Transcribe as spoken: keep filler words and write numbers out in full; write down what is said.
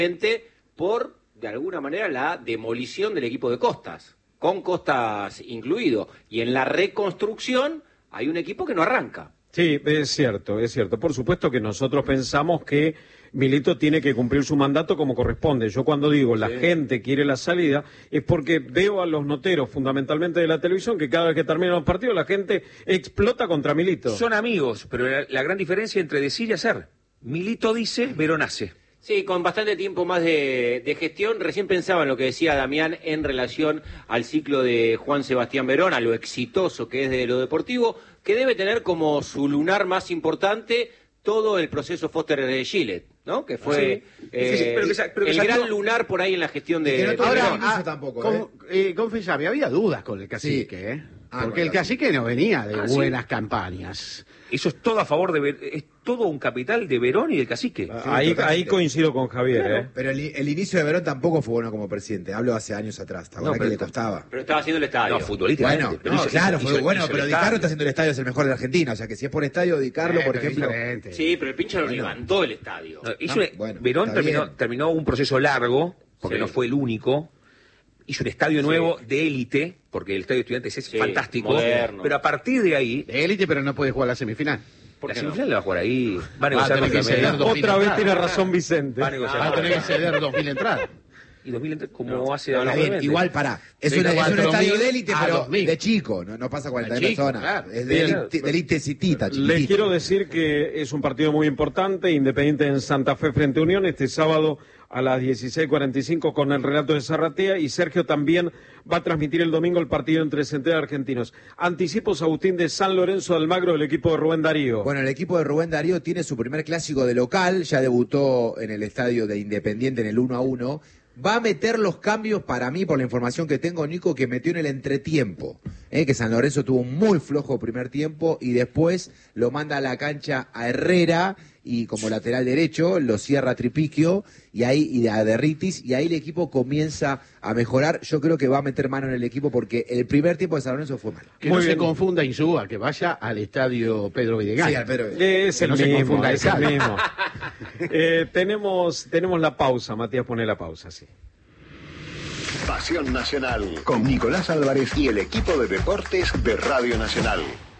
por, de alguna manera, la demolición del equipo de Costas, con Costas incluido. Y en la reconstrucción hay un equipo que no arranca. Sí, es cierto, es cierto. Por supuesto que nosotros pensamos que Milito tiene que cumplir su mandato como corresponde. Yo cuando digo la sí. gente quiere la salida es porque veo a los noteros fundamentalmente de la televisión que cada vez que terminan los partidos la gente explota contra Milito. Son amigos, pero la, la gran diferencia entre decir y hacer. Milito dice, Verón hace. Sí, con bastante tiempo más de, de gestión. Recién pensaba en lo que decía Damián en relación al ciclo de Juan Sebastián Verón, a lo exitoso que es de lo deportivo, que debe tener como su lunar más importante todo el proceso Foster de Gillette, ¿no? Que fue sí. eh, sí, sí, pero que, pero que el sacó... gran lunar por ahí en la gestión de... Que no Ahora, ah, tampoco, con, ¿eh? eh, confesame, había dudas con el cacique, sí. ¿eh? Ah, porque el cacique no venía de ah, buenas sí. campañas. Eso es todo a favor de... Ver... Es todo un capital de Verón y del cacique. Sí, ahí, ahí coincido con Javier, claro. ¿eh? Pero el, el inicio de Verón tampoco fue bueno como presidente. Hablo hace años atrás. ¿Te acuerdas no, que le costaba? Pero estaba haciendo el estadio. No, futbolísticamente. Bueno, pero no, hizo, claro, hizo, fue hizo, bueno, hizo pero Di Carlo está haciendo el estadio, es el mejor de la Argentina. O sea que si es por estadio, Di Carlo, eh, por ejemplo... Diferente. Sí, pero el pinche lo bueno. levantó el estadio. No, hizo, ah, bueno, Verón terminó, terminó un proceso largo, porque sí. no fue el único. Hizo un estadio nuevo sí. de élite, porque el estadio de Estudiantes es sí, fantástico. Moderno. Pero a partir de ahí... De élite, pero no puede jugar la semifinal. La semifinal no? la va a jugar ahí. Va a negociar ah, que ceder dos Otra vez tiene razón Vicente. Va a negociar. Va a tener que ceder dos mil entradas. Y dos mil entradas, como no, hace... No, no, bien, igual, pará. Es, una, es un estadio de élite, pero de chico. No, no pasa cuarenta mil personas. Claro. Es de élite, de élite citita, Les quiero decir que es un partido muy importante, Independiente en Santa Fe frente a Unión, este sábado a las dieciséis cuarenta y cinco con el relato de Zarratea, y Sergio también va a transmitir el domingo el partido entre Central y Argentinos. Anticipos, Agustín, de San Lorenzo de Almagro, del equipo de Rubén Darío. Bueno, el equipo de Rubén Darío tiene su primer clásico de local, ya debutó en el estadio de Independiente en el uno a uno. Va a meter los cambios, para mí, por la información que tengo, Nico, que metió en el entretiempo. ¿eh? Que San Lorenzo tuvo un muy flojo primer tiempo y después lo manda a la cancha a Herrera y como lateral derecho lo cierra Tripiquio y ahí y a Derritis y ahí el equipo comienza a mejorar. Yo creo que va a meter mano en el equipo porque el primer tiempo de San Lorenzo fue malo. Que muy no bien. Se confunda Insúa, que vaya al estadio Pedro Videgain. Sí, al Pedro Es el no mismo, se confunda es el mismo. eh, tenemos, tenemos la pausa, Matías, pone la pausa, sí. Pasión Nacional con Nicolás Álvarez y el equipo de deportes de Radio Nacional.